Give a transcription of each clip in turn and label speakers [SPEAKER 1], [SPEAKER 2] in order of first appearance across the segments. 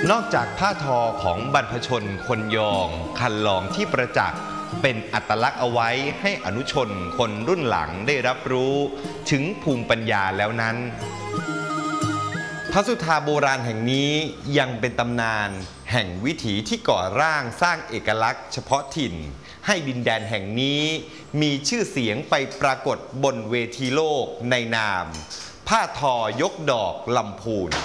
[SPEAKER 1] นอกจากผ้าทอของบรรพชนคนยองคันลองที่ประจักษ์เป็นอัตลักษณ์เอาไว้ให้อนุชนคนรุ่นหลังได้รับรู้ถึงภูมิปัญญาแล้วนั้นพระสุธาโบราณแห่งนี้ยังเป็นตำนานแห่งวิถีที่ก่อร่างสร้างเอกลักษณ์เฉพาะถิ่นให้ดินแดนแห่งนี้มีชื่อเสียงไปปรากฏบนเวทีโลกในนามผ้าทอยกดอกลำพูน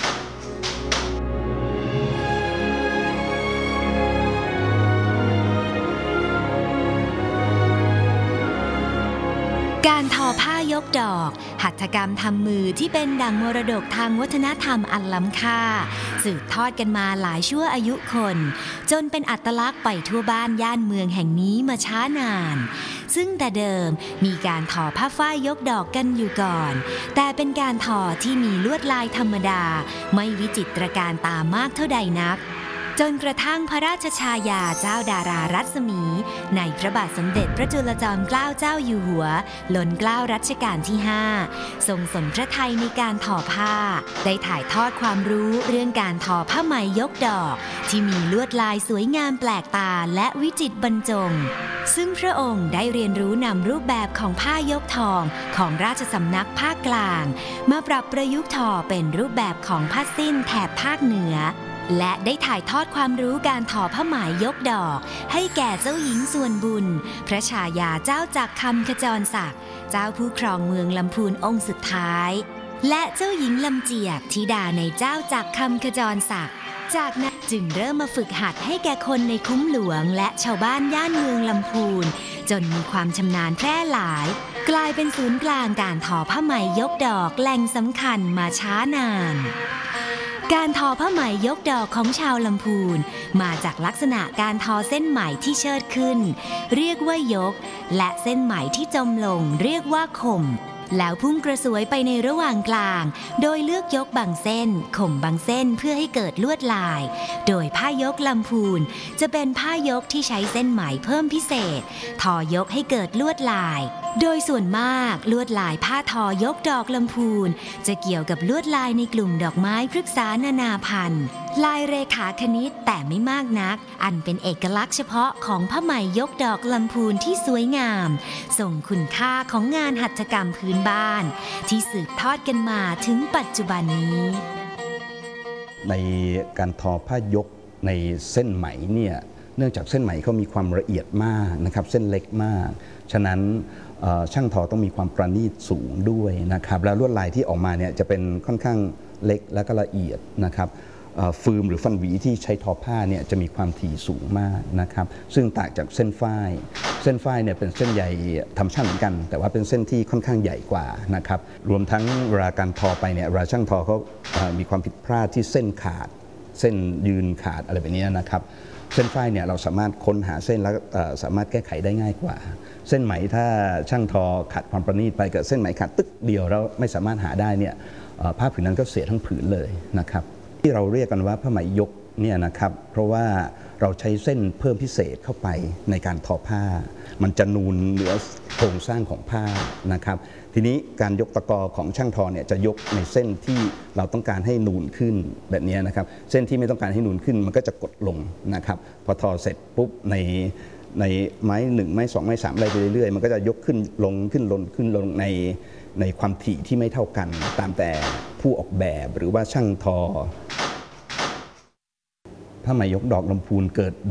[SPEAKER 2] การทอผ้ายกดอกหัตถกรรมทำมือที่เป็นดั่งมรดกทางวัฒนธรรมอันล้ำค่าสืบทอดกันมาหลายชั่วอายุคนจนเป็นอัตลักษณ์ไปทั่วบ้านย่านเมืองแห่งนี้มาช้านานซึ่งแต่เดิมมีการทอผ้าฝ้ายยกดอกกันอยู่ก่อนแต่เป็นการทอที่มีลวดลายธรรมดาไม่วิจิตรการตามากเท่าใดนักจนกระทั่งพระราชชายาเจ้าดารารัศมีในพระบาทสมเด็จพระจุลจอมเกล้าเจ้าอยู่หัวล้นเกล้ารัชกาลที่5ทรงสนพระทัยในการทอผ้าได้ถ่ายทอดความรู้เรื่องการทอผ้าไหมยกดอกที่มีลวดลายสวยงามแปลกตาและวิจิตรบรรจงซึ่งพระองค์ได้เรียนรู้นำรูปแบบของผ้ายกทองของราชสำนักภาคกลางมาปรับประยุกต์ทอเป็นรูปแบบของผ้าสิ้นแถบภาคเหนือและได้ถ่ายทอดความรู้การทอผ้าไหมยกดอกให้แก่เจ้าหญิงส่วนบุญพระชายาเจ้าจักรคำขจรศักดิ์เจ้าผู้ครองเมืองลำพูนองค์สุดท้ายและเจ้าหญิงลำเจียกธิดาในเจ้าจักรคำขจรศักดิ์จากนั้นจึงเริ่มมาฝึกหัดให้แก่คนในคุ้มหลวงและชาวบ้านย่านเมืองลำพูนจนมีความชำนาญแพร่หลายกลายเป็นศูนย์กลางการทอผ้าไหมยกดอกแหล่งสำคัญมาช้านานการทอผ้าไหมยกดอกของชาวลำพูนมาจากลักษณะการทอเส้นไหมที่เชิดขึ้นเรียกว่ายกและเส้นไหมที่จมลงเรียกว่าข่มแล้วพุ่งกระสวยไปในระหว่างกลางโดยเลือกยกบางเส้นข่มบางเส้นเพื่อให้เกิดลวดลายโดยผ้ายกลำพูนจะเป็นผ้ายกที่ใช้เส้นไหมเพิ่มพิเศษทอยกให้เกิดลวดลายโดยส่วนมากลวดลายผ้าทอยกดอกลำพูนจะเกี่ยวกับลวดลายในกลุ่มดอกไม้พฤกษานานาพันธุ์ลายเรขาคณิตแต่ไม่มากนักอันเป็นเอกลักษณ์เฉพาะของผ้าไหมยกดอกลำพูนที่สวยงามส่งคุณค่าของงานหัตถกรรมพื้นบ้านที่สืบทอดกันมาถึงปัจจุบันนี้
[SPEAKER 3] ในการทอผ้ายกในเส้นไหมเนี่ยเนื่องจากเส้นไหมเขามีความละเอียดมากนะครับเส้นเล็กมากฉะนั้นช่างทอต้องมีความประณีตสูงด้วยนะครับแล้วลวดลายที่ออกมาเนี่ยจะเป็นค่อนข้างเล็กและก็ละเอียดนะครับฟืมหรือฟันหวีที่ใช้ทอผ้าเนี่ยจะมีความถี่สูงมากนะครับซึ่งต่างจากเส้นฝ้ายเนี่ยเป็นเส้นใยธรรมชาติเหมือนกันแต่ว่าเป็นเส้นที่ค่อนข้างใหญ่กว่านะครับรวมทั้งเวลาการทอไปเนี่ยเวลาช่างทอเขามีความผิดพลาดที่เส้นขาดเส้นยืนขาดอะไรแบบนี้นะครับเส้นฝ้ายเนี่ยเราสามารถค้นหาเส้นแล้วสามารถแก้ไขได้ง่ายกว่าเส้นไหมถ้าช่างทอขาดความประณีตไปเกิดเส้นไหมขาดตึกเดียวแล้วไม่สามารถหาได้เนี่ยผ้าผืนนั้นก็เสียทั้งผืนเลยนะครับที่เราเรียกกันว่าผ้าไหมยกเนี่ยนะครับเพราะว่าเราใช้เส้นเพิ่มพิเศษเข้าไปในการทอผ้ามันจะนูนเหนือโครงสร้างของผ้านะครับทีนี้การยกตะกอของช่างทอเนี่ยจะยกในเส้นที่เราต้องการให้นูนขึ้นแบบนี้นะครับเส้นที่ไม่ต้องการให้นูนขึ้นมันก็จะกดลงนะครับพอทอเสร็จปุ๊บในไม้1ไม้2ไม้3อะไรไปเรื่อยๆมันก็จะยกขึ้นลงขึ้นลงขึ้นลงในความถี่ที่ไม่เท่ากันตามแต่ผู้ออกแบบหรือว่าช่างทอผ้าไหมยกดอกลำพูนเกิด